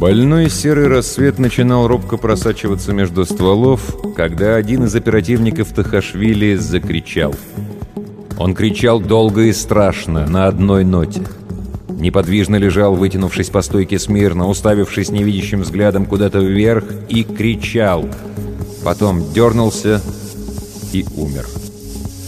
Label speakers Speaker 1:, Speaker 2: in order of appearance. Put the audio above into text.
Speaker 1: Больной серый рассвет начинал робко просачиваться между стволов, когда один из оперативников Тахашвили закричал. Он кричал долго и страшно, на одной ноте. Неподвижно лежал, вытянувшись по стойке смирно, уставившись невидящим взглядом куда-то вверх, и кричал. Потом дернулся и умер.